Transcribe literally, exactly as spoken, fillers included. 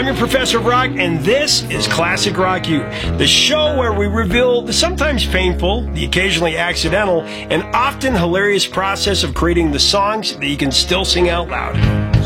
I'm your Professor of Rock, and this is Classic Rock U, the show where we reveal the sometimes painful, the occasionally accidental, and often hilarious process of creating the songs that you can still sing out loud.